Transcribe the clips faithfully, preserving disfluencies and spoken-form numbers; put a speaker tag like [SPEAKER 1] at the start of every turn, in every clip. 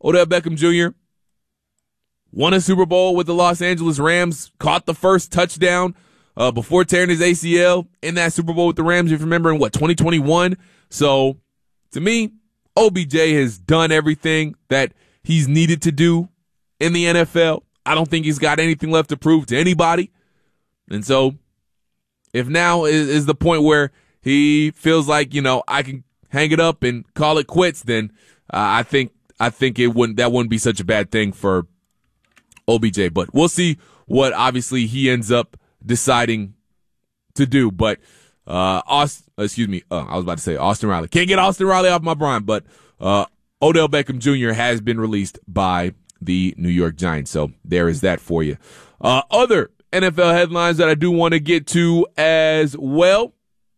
[SPEAKER 1] Odell Beckham Junior won a Super Bowl with the Los Angeles Rams, caught the first touchdown uh, before tearing his A C L in that Super Bowl with the Rams, if you remember, in what, twenty twenty-one? So, to me, O B J has done everything that he's needed to do in the N F L. I don't think he's got anything left to prove to anybody. And so, if now is, is the point where he feels like, you know, I can hang it up and call it quits, then uh, I think I think it wouldn't that wouldn't be such a bad thing for O B J. But we'll see what obviously he ends up deciding to do. But uh, Austin, excuse me, uh, I was about to say Austin Riley. Can't get Austin Riley off my brain, but uh, Odell Beckham Junior has been released by the New York Giants. So there is that for you. Uh, other N F L headlines that I do want to get to as well.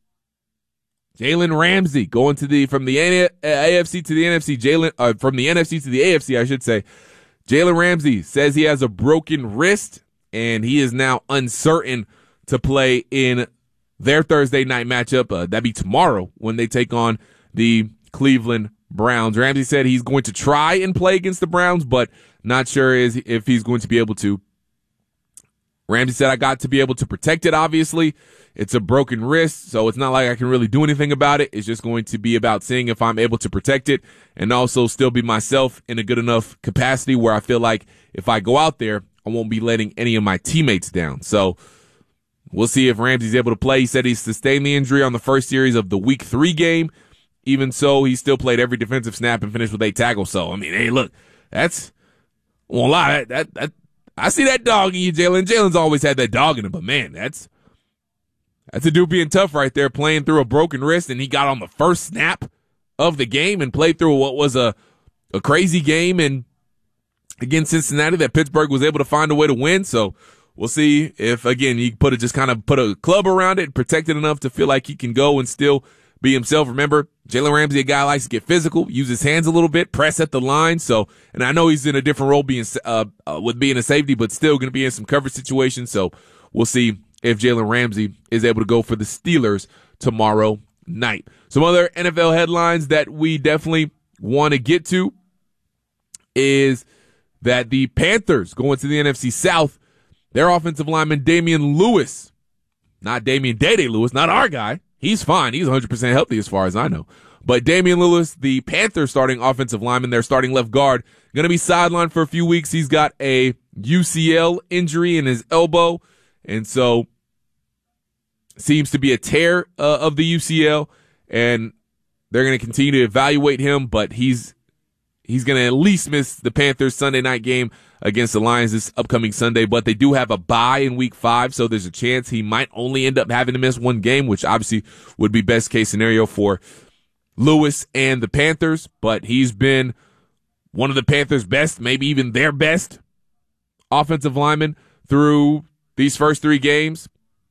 [SPEAKER 1] Jalen Ramsey going to the from the A F C to the N F C. Jalen uh, from the N F C to the A F C, I should say. Jalen Ramsey says he has a broken wrist and he is now uncertain to play in their Thursday night matchup. Uh, that'd be tomorrow when they take on the Cleveland Browns. Ramsey said he's going to try and play against the Browns, but not sure is if he's going to be able to. Ramsey said, I got to be able to protect it, obviously. It's a broken wrist, so it's not like I can really do anything about it. It's just going to be about seeing if I'm able to protect it and also still be myself in a good enough capacity where I feel like if I go out there, I won't be letting any of my teammates down. So we'll see if Ramsey's able to play. He said he sustained the injury on the first series of the week three game. Even so, he still played every defensive snap and finished with eight tackles. So, I mean, hey, look, that's, I won't lie, that, that, that I see that dog in you, Jalen. Jalen's always had that dog in him, but man, that's that's a dude being tough right there, playing through a broken wrist, and he got on the first snap of the game and played through what was a, a crazy game and against Cincinnati that Pittsburgh was able to find a way to win. So we'll see if, again, he put a, just kind of put a club around it, protect it enough to feel like he can go and still be himself. Remember, Jalen Ramsey, a guy who likes to get physical, use his hands a little bit, press at the line. So, and I know he's in a different role being uh, uh with being a safety, but still going to be in some coverage situations. So we'll see if Jalen Ramsey is able to go for the Steelers tomorrow night. Some other N F L headlines that we definitely want to get to is that the Panthers going to the N F C South, their offensive lineman Damian Lewis, not Damian Day-Day Lewis, not our guy. He's fine. He's one hundred percent healthy as far as I know. But Damian Lewis, the Panthers starting offensive lineman, their starting left guard, going to be sidelined for a few weeks. He's got a U C L injury in his elbow, and so seems to be a tear uh, of the U C L, and they're going to continue to evaluate him, but he's he's going to at least miss the Panthers Sunday night game against the Lions this upcoming Sunday, but they do have a bye in week five, so there's a chance he might only end up having to miss one game, which obviously would be best case scenario for Lewis and the Panthers, but he's been one of the Panthers' best, maybe even their best offensive lineman through these first three games.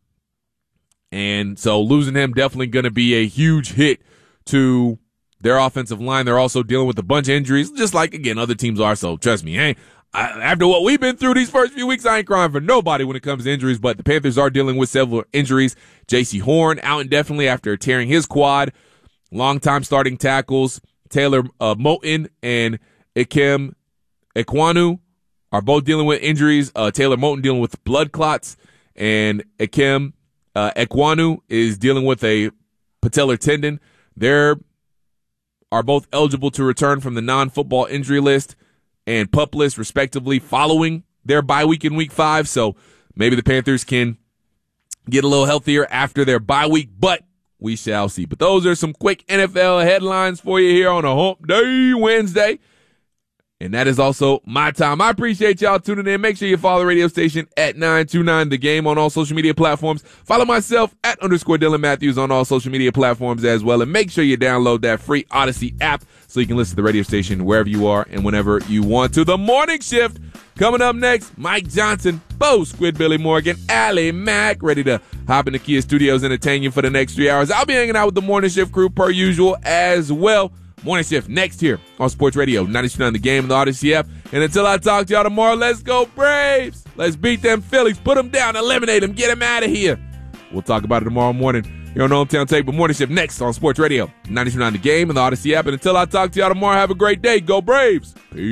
[SPEAKER 1] And so losing him definitely going to be a huge hit to their offensive line. They're also dealing with a bunch of injuries, just like, again, other teams are. So trust me, hey, I, after what we've been through these first few weeks, I ain't crying for nobody when it comes to injuries, but the Panthers are dealing with several injuries. J C Horn out indefinitely after tearing his quad. Longtime starting tackles Taylor uh, Moton and Ikem Ekwonu are both dealing with injuries. Uh, Taylor Moton dealing with blood clots, and Ikem uh, Ekwonu is dealing with a patellar tendon. They're are both eligible to return from the non-football injury list and PUP list, respectively, following their bye week in week five. So maybe the Panthers can get a little healthier after their bye week, but we shall see. But those are some quick N F L headlines for you here on a Hump Day Wednesday. And that is also my time. I appreciate y'all tuning in. Make sure you follow the radio station at nine two nine The Game on all social media platforms. Follow myself at underscore Dylan Matthews on all social media platforms as well. And make sure you download that free Odyssey app so you can listen to the radio station wherever you are and whenever you want to. The Morning Shift coming up next. Mike Johnson, Bo Squidbilly Morgan, Allie Mack, ready to hop in the Kia Studios and entertain you for the next three hours. I'll be hanging out with the Morning Shift crew per usual as well. Morning Shift next here on Sports Radio ninety-two point nine The Game and the Odyssey app. And until I talk to y'all tomorrow, let's go Braves. Let's beat them Phillies. Put them down. Eliminate them. Get them out of here. We'll talk about it tomorrow morning here on Hometown Take. But Morning Shift next on Sports Radio ninety-two point nine The Game and the Odyssey app. And until I talk to y'all tomorrow, have a great day. Go Braves. Peace.